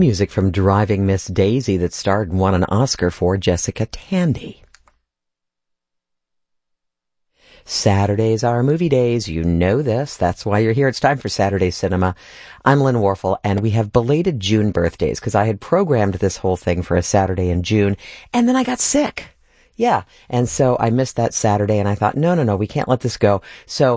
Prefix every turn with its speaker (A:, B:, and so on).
A: Music from Driving Miss Daisy that starred and won an Oscar for Jessica Tandy. Saturdays are movie days. You know this. That's why you're here. It's time for Saturday Cinema. I'm Lynn Warfel, and we have belated June birthdays because I had programmed this whole thing for a Saturday in June, and then I got sick. Yeah, and so I missed that Saturday, and I thought, no, we can't let this go. So